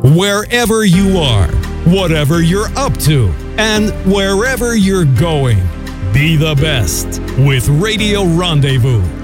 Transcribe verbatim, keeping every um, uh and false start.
Wherever you are, whatever you're up to, and wherever you're going, be the best with Radio Rendezvous.